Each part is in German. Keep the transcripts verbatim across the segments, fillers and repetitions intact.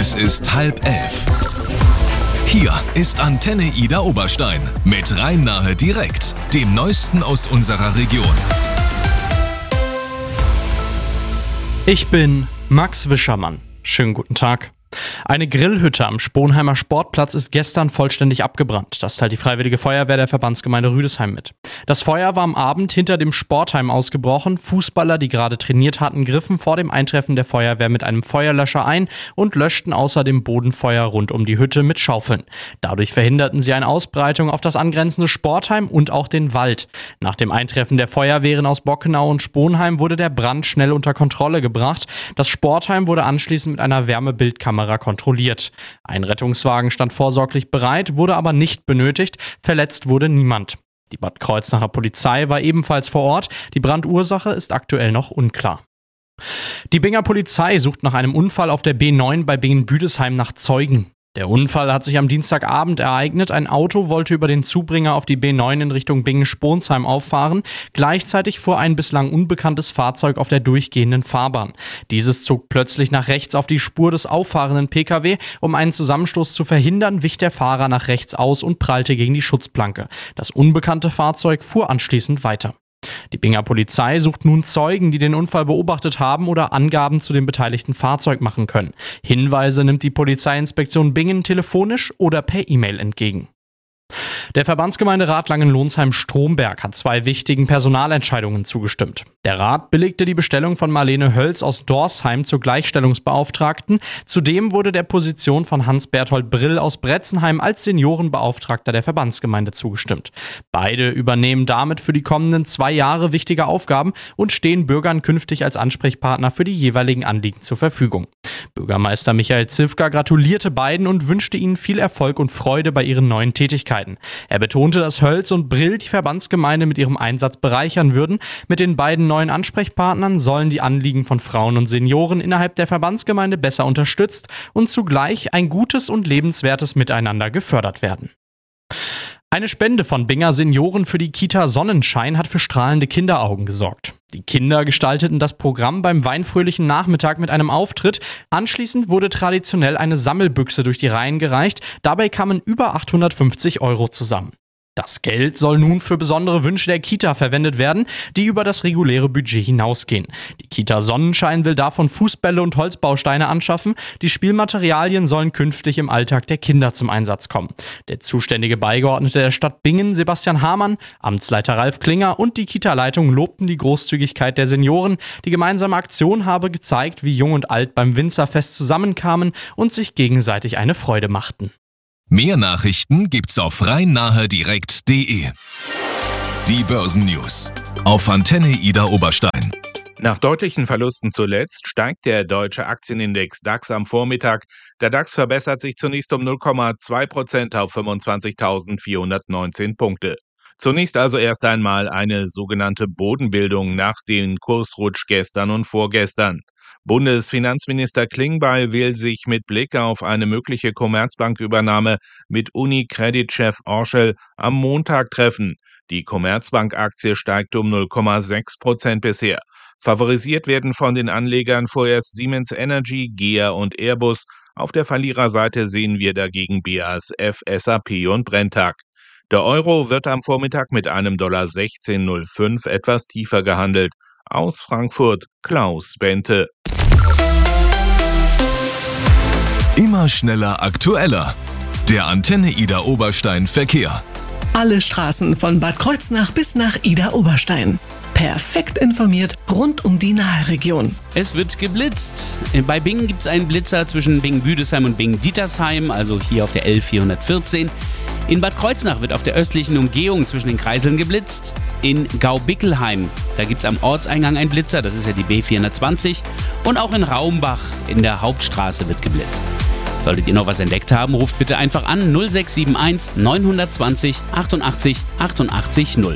Es ist halb elf. Hier ist Antenne Ida Oberstein mit Rhein-Nahe direkt, dem Neuesten aus unserer Region. Ich bin Max Wischermann. Schönen guten Tag. Eine Grillhütte am Sponheimer Sportplatz ist gestern vollständig abgebrannt. Das teilt die Freiwillige Feuerwehr der Verbandsgemeinde Rüdesheim mit. Das Feuer war am Abend hinter dem Sportheim ausgebrochen. Fußballer, die gerade trainiert hatten, griffen vor dem Eintreffen der Feuerwehr mit einem Feuerlöscher ein und löschten außerdem Bodenfeuer rund um die Hütte mit Schaufeln. Dadurch verhinderten sie eine Ausbreitung auf das angrenzende Sportheim und auch den Wald. Nach dem Eintreffen der Feuerwehren aus Bockenau und Sponheim wurde der Brand schnell unter Kontrolle gebracht. Das Sportheim wurde anschließend mit einer Wärmebildkamera kontrolliert. Ein Rettungswagen stand vorsorglich bereit, wurde aber nicht benötigt. Verletzt wurde niemand. Die Bad Kreuznacher Polizei war ebenfalls vor Ort. Die Brandursache ist aktuell noch unklar. Die Binger Polizei sucht nach einem Unfall auf der B neun bei Bingen-Büdesheim nach Zeugen. Der Unfall hat sich am Dienstagabend ereignet. Ein Auto wollte über den Zubringer auf die B neun in Richtung Bingen-Sponsheim auffahren. Gleichzeitig fuhr ein bislang unbekanntes Fahrzeug auf der durchgehenden Fahrbahn. Dieses zog plötzlich nach rechts auf die Spur des auffahrenden Pkw. Um einen Zusammenstoß zu verhindern, wich der Fahrer nach rechts aus und prallte gegen die Schutzplanke. Das unbekannte Fahrzeug fuhr anschließend weiter. Die Binger Polizei sucht nun Zeugen, die den Unfall beobachtet haben oder Angaben zu dem beteiligten Fahrzeug machen können. Hinweise nimmt die Polizeiinspektion Bingen telefonisch oder per E-Mail entgegen. Der Verbandsgemeinderat Langenlonsheim-Stromberg hat zwei wichtigen Personalentscheidungen zugestimmt. Der Rat billigte die Bestellung von Marlene Hölz aus Dorsheim zur Gleichstellungsbeauftragten. Zudem wurde der Position von Hans-Berthold Brill aus Bretzenheim als Seniorenbeauftragter der Verbandsgemeinde zugestimmt. Beide übernehmen damit für die kommenden zwei Jahre wichtige Aufgaben und stehen Bürgern künftig als Ansprechpartner für die jeweiligen Anliegen zur Verfügung. Bürgermeister Michael Zivka gratulierte beiden und wünschte ihnen viel Erfolg und Freude bei ihren neuen Tätigkeiten. Er betonte, dass Hölz und Brill die Verbandsgemeinde mit ihrem Einsatz bereichern würden. Mit den beiden neuen Ansprechpartnern sollen die Anliegen von Frauen und Senioren innerhalb der Verbandsgemeinde besser unterstützt und zugleich ein gutes und lebenswertes Miteinander gefördert werden. Eine Spende von Binger Senioren für die Kita Sonnenschein hat für strahlende Kinderaugen gesorgt. Die Kinder gestalteten das Programm beim weinfröhlichen Nachmittag mit einem Auftritt. Anschließend wurde traditionell eine Sammelbüchse durch die Reihen gereicht. Dabei kamen über achthundertfünfzig Euro zusammen. Das Geld soll nun für besondere Wünsche der Kita verwendet werden, die über das reguläre Budget hinausgehen. Die Kita Sonnenschein will davon Fußbälle und Holzbausteine anschaffen. Die Spielmaterialien sollen künftig im Alltag der Kinder zum Einsatz kommen. Der zuständige Beigeordnete der Stadt Bingen, Sebastian Hamann, Amtsleiter Ralf Klinger und die Kita-Leitung lobten die Großzügigkeit der Senioren. Die gemeinsame Aktion habe gezeigt, wie Jung und Alt beim Winzerfest zusammenkamen und sich gegenseitig eine Freude machten. Mehr Nachrichten gibt's auf rhein-nahe direkt punkt de. Die Börsennews auf Antenne Ida Oberstein. Nach deutlichen Verlusten zuletzt steigt der deutsche Aktienindex DAX am Vormittag. Der DAX verbessert sich zunächst um null Komma zwei Prozent auf fünfundzwanzigtausendvierhundertneunzehn Punkte. Zunächst also erst einmal eine sogenannte Bodenbildung nach dem Kursrutsch gestern und vorgestern. Bundesfinanzminister Klingbeil will sich mit Blick auf eine mögliche Commerzbank-Übernahme mit UniCredit-Chef Orschel am Montag treffen. Die Commerzbank-Aktie steigt um null Komma sechs Prozent bisher. Favorisiert werden von den Anlegern vorerst Siemens Energy, G E A und Airbus. Auf der Verliererseite sehen wir dagegen B A S F, S A P und Brenntag. Der Euro wird am Vormittag mit einem Dollar sechzehn Komma null fünf etwas tiefer gehandelt. Aus Frankfurt, Klaus Bente. Immer schneller, aktueller. Der Antenne Ida Oberstein Verkehr. Alle Straßen von Bad Kreuznach bis nach Ida Oberstein. Perfekt informiert rund um die Naheregion. Es wird geblitzt. Bei Bingen gibt es einen Blitzer zwischen Bingen-Büdesheim und Bingen-Dietersheim, also hier auf der L vierhundertvierzehn. In Bad Kreuznach wird auf der östlichen Umgehung zwischen den Kreiseln geblitzt. In Gaubickelheim, da gibt es am Ortseingang einen Blitzer, das ist ja die B vierhundertzwanzig. Und auch in Raumbach in der Hauptstraße wird geblitzt. Solltet ihr noch was entdeckt haben, ruft bitte einfach an null sechs sieben eins neun zwei null achtundachtzig achtundachtzig null.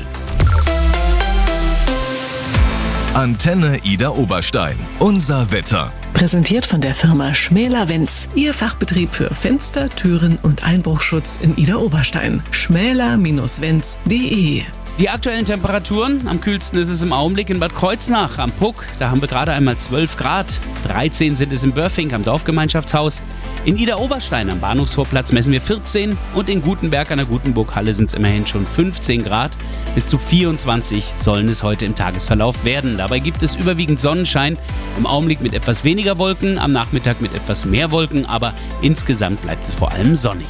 Antenne Ida Oberstein. Unser Wetter. Präsentiert von der Firma Schmäler-Wenz. Ihr Fachbetrieb für Fenster, Türen und Einbruchschutz in Ida Oberstein. schmäler Bindestrich wenz punkt de Die aktuellen Temperaturen, am kühlsten ist es im Augenblick in Bad Kreuznach am Puck. Da haben wir gerade einmal zwölf Grad. dreizehn sind es in Börfing am Dorfgemeinschaftshaus. In Idar-Oberstein am Bahnhofsvorplatz messen wir vierzehn und in Gutenberg an der Gutenburghalle sind es immerhin schon fünfzehn Grad. Bis zu vierundzwanzig sollen es heute im Tagesverlauf werden. Dabei gibt es überwiegend Sonnenschein, im Augenblick mit etwas weniger Wolken, am Nachmittag mit etwas mehr Wolken, aber insgesamt bleibt es vor allem sonnig.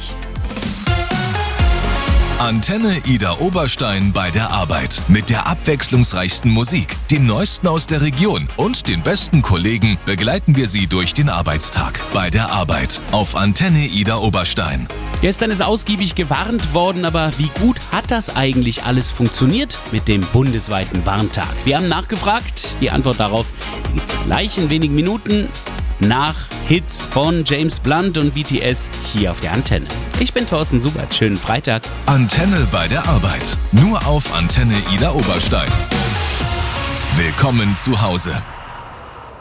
Antenne Idar Oberstein bei der Arbeit. Mit der abwechslungsreichsten Musik, dem Neuesten aus der Region und den besten Kollegen begleiten wir Sie durch den Arbeitstag. Bei der Arbeit auf Antenne Idar Oberstein. Gestern ist ausgiebig gewarnt worden, aber wie gut hat das eigentlich alles funktioniert mit dem bundesweiten Warntag? Wir haben nachgefragt. Die Antwort darauf gibt es gleich in wenigen Minuten nach Hits von James Blunt und B T S hier auf der Antenne. Ich bin Thorsten Subert. Schönen Freitag. Antenne bei der Arbeit. Nur auf Antenne Idar Oberstein. Willkommen zu Hause.